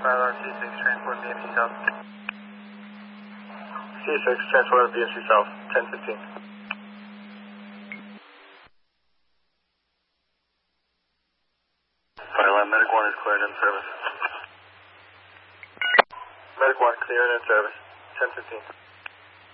5 C6, transport BMC South. C6, transport BMC South, 1015. Fireline, Medic 1 is cleared in service. Medic 1 cleared in service, 1015.